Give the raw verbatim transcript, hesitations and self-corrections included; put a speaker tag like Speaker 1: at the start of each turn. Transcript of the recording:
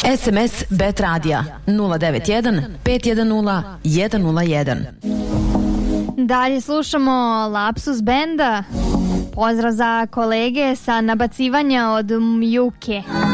Speaker 1: S M S Bet Radija nula devet jedan pet jedan nula jedan nula jedan.
Speaker 2: Dalje slušamo Lapsus benda. Pozdrav za kolege sa nabacivanja od Mjuke.